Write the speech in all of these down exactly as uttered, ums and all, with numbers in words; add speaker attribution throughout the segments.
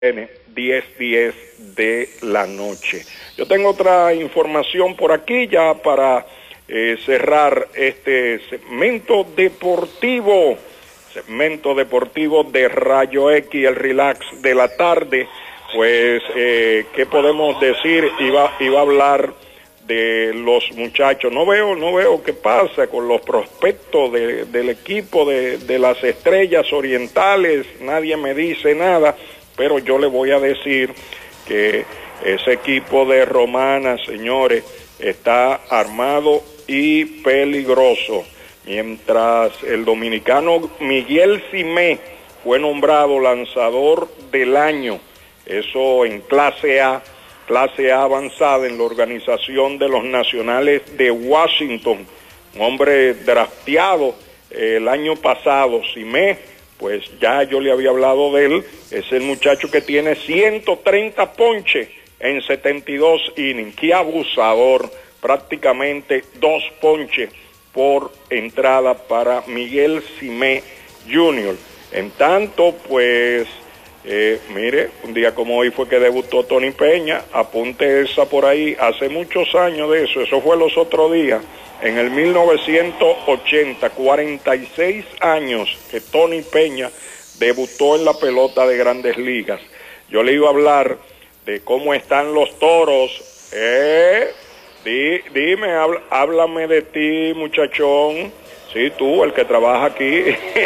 Speaker 1: diez diez de la noche. Yo tengo otra información por aquí ya para eh, cerrar este segmento deportivo, segmento deportivo de Rayo X, el relax de la tarde. Pues, eh, ¿qué podemos decir? Iba, iba a hablar de los muchachos. No veo, no veo qué pasa con los prospectos de, del equipo de, de las Estrellas Orientales. Nadie me dice nada, pero yo le voy a decir que ese equipo de Romana, señores, está armado y peligroso. Mientras el dominicano Miguel Simé fue nombrado lanzador del año, eso en clase A, clase A avanzada en la organización de los Nacionales de Washington, un hombre drafteado eh, el año pasado. Simé, pues ya yo le había hablado de él, es el muchacho que tiene ciento treinta ponches en setenta y dos innings. Qué abusador, prácticamente dos ponches por entrada para Miguel Simé junior En tanto, pues, eh, mire, un día como hoy fue que debutó Tony Peña, apunte esa por ahí, hace muchos años de eso, eso fue los otros días, en el mil novecientos ochenta, cuarenta y seis años que Tony Peña debutó en la pelota de Grandes Ligas. Yo le iba a hablar de cómo están los toros. Eh, di, dime, habla, háblame de ti, muchachón. Sí, tú, el que trabaja aquí,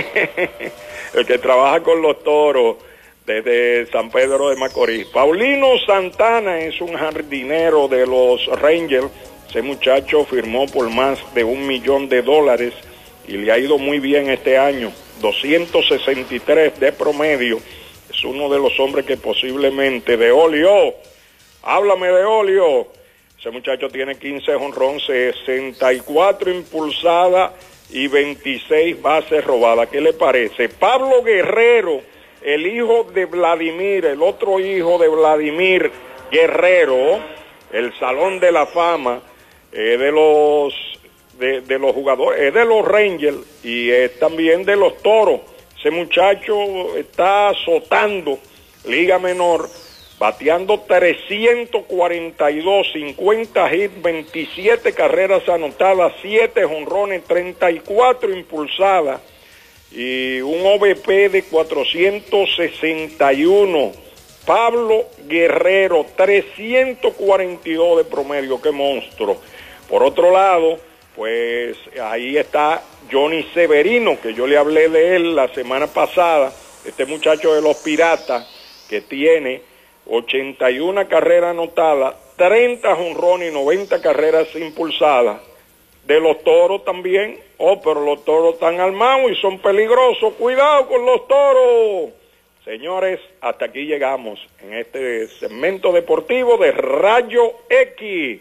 Speaker 1: el que trabaja con los toros desde San Pedro de Macorís. Paulino Santana es un jardinero de los Rangers. Ese muchacho firmó por más de un millón de dólares y le ha ido muy bien este año, doscientos sesenta y tres de promedio. Es uno de los hombres que posiblemente, de Olio, háblame de Olio. Ese muchacho tiene quince jonrones, sesenta y cuatro impulsadas y veintiséis bases robadas. ¿Qué le parece? Pablo Guerrero, el hijo de Vladimir, el otro hijo de Vladimir Guerrero, el Salón de la Fama eh, de los de, de los jugadores, es de los Rangers y es también de los Toros. Ese muchacho está azotando Liga Menor, bateando trescientos cuarenta y dos, cincuenta hits, veintisiete carreras anotadas, siete jonrones, treinta y cuatro impulsadas y un O V P de cuatrocientos sesenta y uno. Pablo Guerrero, trescientos cuarenta y dos de promedio, qué monstruo. Por otro lado, pues ahí está Johnny Severino, que yo le hablé de él la semana pasada, este muchacho de los Piratas, que tiene ochenta y una carreras anotadas, treinta jonrones y noventa carreras impulsadas. De los Toros también, oh, pero los Toros están armados y son peligrosos, cuidado con los Toros. Señores, hasta aquí llegamos en este segmento deportivo de Rayo X.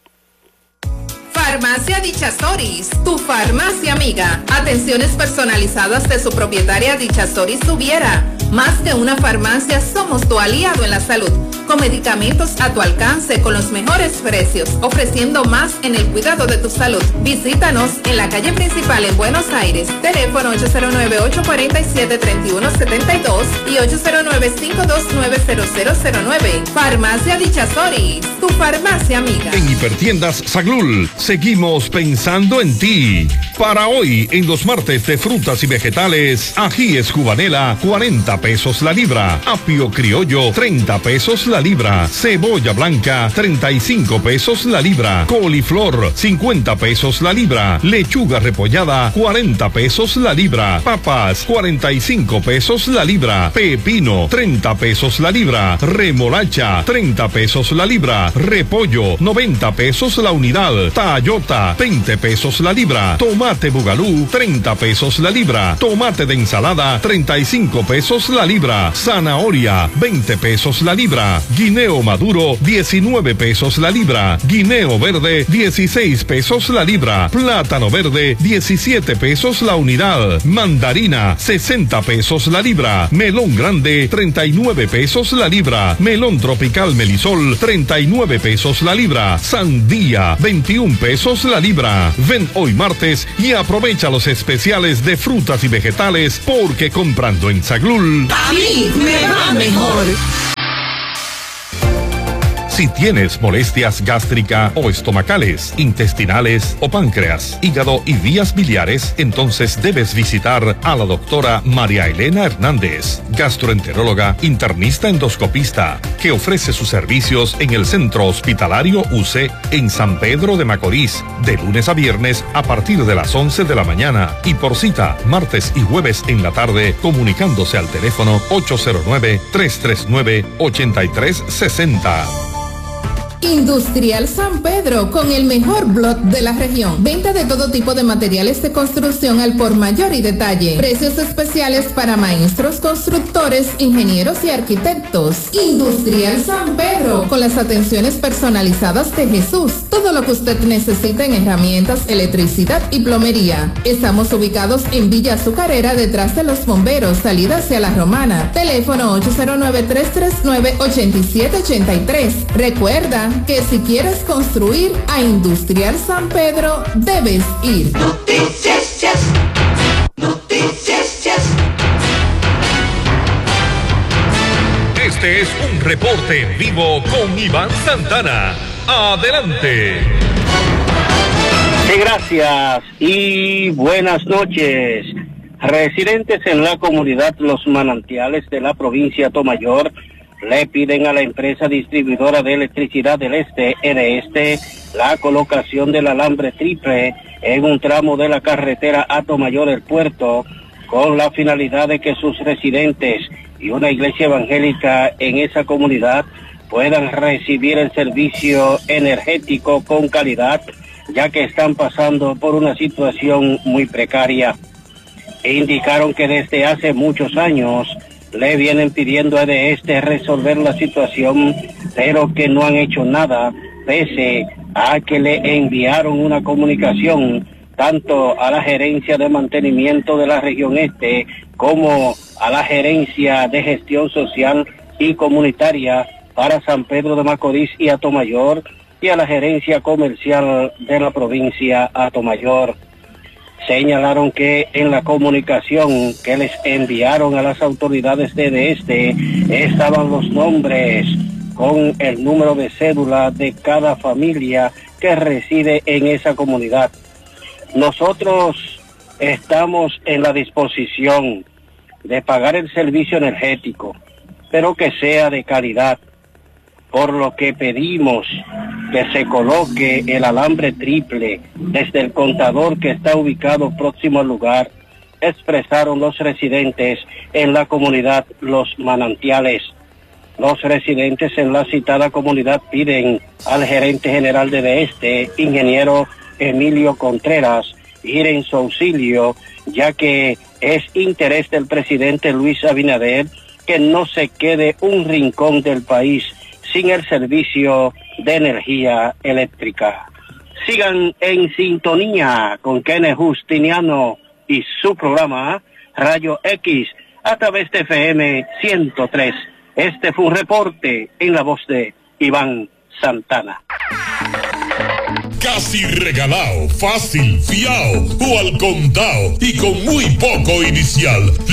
Speaker 2: Farmacia Dicha Soris, tu farmacia amiga. Atenciones personalizadas de su propietaria Dicha Soris Tuviera. Más que una farmacia, somos tu aliado en la salud. Con medicamentos a tu alcance, con los mejores precios, ofreciendo más en el cuidado de tu salud. Visítanos en la calle principal en Buenos Aires. Teléfono ocho cero nueve, ocho cuatro siete, tres uno siete dos y ocho cero nueve, cinco dos nueve, cero cero cero nueve. Farmacia Dicha Soris, tu farmacia amiga.
Speaker 3: En Hipertiendas Saglul, seguimos pensando en ti. Para hoy, en los martes de frutas y vegetales, ajíes cubanela, cuarenta pesos la libra. Apio criollo, treinta pesos la libra. Cebolla blanca, treinta y cinco pesos la libra. Coliflor, cincuenta pesos la libra. Lechuga repollada, cuarenta pesos la libra. Papas, cuarenta y cinco pesos la libra. Pepino, treinta pesos la libra. Remolacha, treinta pesos la libra. Repollo, noventa pesos la unidad. Tayota, veinte pesos la libra. Tomate bugalú, treinta pesos la libra. Tomate de ensalada, treinta y cinco pesos la libra. Zanahoria, veinte pesos la libra. Guineo maduro, diecinueve pesos la libra. Guineo verde, dieciséis pesos la libra. Plátano verde, diecisiete pesos la unidad. Mandarina, sesenta pesos la libra. Melón grande, treinta y nueve pesos la libra. Melón tropical Melisol, treinta y nueve pesos la libra. Sandía, veintiún pesos la libra. Ven hoy martes y aprovecha los especiales de frutas y vegetales porque comprando en Saglul Fasagul.
Speaker 2: A mí me va mejor.
Speaker 3: Si tienes molestias gástricas o estomacales, intestinales o páncreas, hígado y vías biliares, entonces debes visitar a la doctora María Elena Hernández, gastroenteróloga, internista endoscopista, que ofrece sus servicios en el Centro Hospitalario U C en San Pedro de Macorís, de lunes a viernes a partir de las once de la mañana y por cita martes y jueves en la tarde, comunicándose al teléfono ocho cero nueve, tres tres nueve, ocho tres seis cero.
Speaker 2: Industrial San Pedro, con el mejor blog de la región. Venta de todo tipo de materiales de construcción al por mayor y detalle. Precios especiales para maestros, constructores, ingenieros y arquitectos. Industrial San Pedro, con las atenciones personalizadas de Jesús. Todo lo que usted necesita en herramientas, electricidad y plomería. Estamos ubicados en Villa Azucarera, detrás de los bomberos, salida hacia La Romana. Teléfono ocho cero nueve, tres tres nueve, ocho siete ocho tres. Recuerda que si quieres construir a Industrial San Pedro, debes ir.
Speaker 4: Noticias, yes. Noticias, yes.
Speaker 3: Este es un reporte en vivo con Iván Santana. Adelante.
Speaker 5: Sí, gracias y buenas noches. Residentes en la comunidad Los Manantiales de la provincia de Atomayor le piden a la empresa distribuidora de electricidad del Este, N Este, la colocación del alambre triple en un tramo de la carretera Atomayor El Puerto, con la finalidad de que sus residentes y una iglesia evangélica en esa comunidad puedan recibir el servicio energético con calidad, ya que están pasando por una situación muy precaria. E indicaron que desde hace muchos años le vienen pidiendo a de este resolver la situación, pero que no han hecho nada, pese a que le enviaron una comunicación tanto a la gerencia de mantenimiento de la región este como a la gerencia de gestión social y comunitaria para San Pedro de Macorís y Atomayor, y a la gerencia comercial de la provincia Atomayor. Señalaron que en la comunicación que les enviaron a las autoridades de este estaban los nombres con el número de cédula de cada familia que reside en esa comunidad. Nosotros estamos en la disposición de pagar el servicio energético, pero que sea de calidad, por lo que pedimos que se coloque el alambre triple desde el contador que está ubicado próximo al lugar, expresaron los residentes en la comunidad Los Manantiales. Los residentes en la citada comunidad piden al gerente general de este, ingeniero Emilio Contreras, ir en su auxilio, ya que es interés del presidente Luis Abinader que no se quede un rincón del país sin el servicio de energía eléctrica. Sigan en sintonía con Kenneth Justiniano y su programa Rayo X a través de F M ciento tres. Este fue un reporte en la voz de Iván Santana.
Speaker 6: Casi regalado, fácil, fiao o al contado y con muy poco inicial.